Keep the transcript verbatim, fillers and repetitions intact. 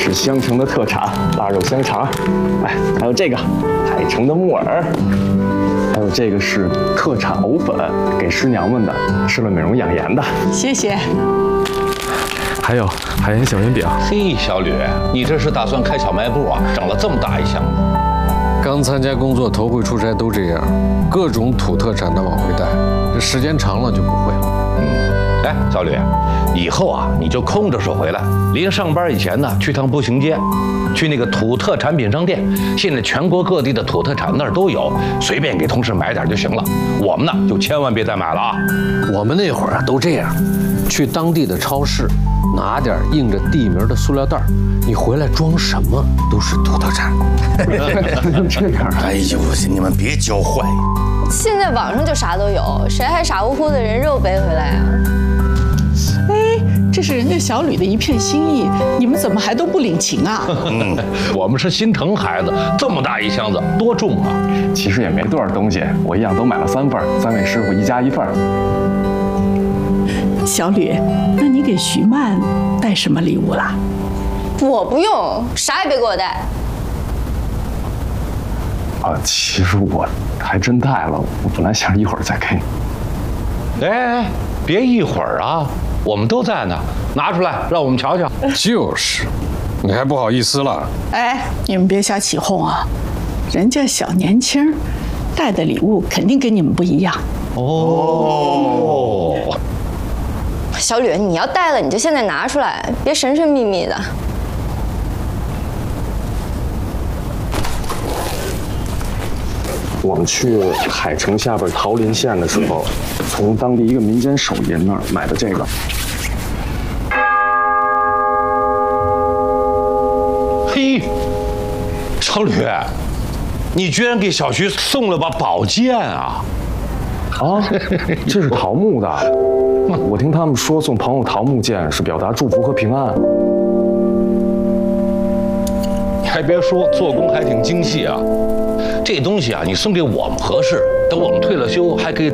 是香城的特产腊肉香肠，哎，还有这个海城的木耳，还有这个是特产藕粉，给师娘们的，吃了美容养颜的。 谢谢。 还有海盐小圆饼。 嘿，小吕，你这是打算开小卖部啊？整了这么大一箱子。 刚参加工作，头回出差都这样，各种土特产的往回带，这时间长了就不会了。 嗯，哎，小吕，以后啊，你就空着手回来，临上班以前呢，去趟步行街，去那个土特产品商店，现在全国各地的土特产那儿都有，随便给同事买点就行了。我们呢，就千万别再买了啊。 我们那会儿啊都这样，去当地的超市。拿点印着地名的塑料袋，你回来装什么都是土特产。 这样， 哎呦，你们别教坏。 现在网上就啥都有，谁还傻乎乎的人肉背回来啊？ 哎，这是人家小吕的一片心意，你们怎么还都不领情啊？ 嗯，我们是心疼孩子，这么大一箱子多重啊！ 其实也没多少东西，我一样都买了三份，三位师傅一家一份。 小吕，那你给徐曼带什么礼物啦？ 我不用，啥也别给我带。 啊，其实我还真带了，我本来想一会儿再给你。 哎，别一会儿啊，我们都在呢，拿出来让我们瞧瞧。 就是，你还不好意思了？ 哎，你们别瞎起哄啊！人家小年轻，带的礼物肯定跟你们不一样。 哦。 小吕，你要带了你就现在拿出来，别神神秘秘的。 我们去海城下边桃林县的时候，从当地一个民间手艺人那儿买的这个。 嘿，小吕，你居然给小徐送了把宝剑啊！ 啊，这是桃木的。我听他们说送朋友桃木剑是表达祝福和平安。 你还别说，做工还挺精细啊。这东西啊，你送给我们合适，等我们退了休还可以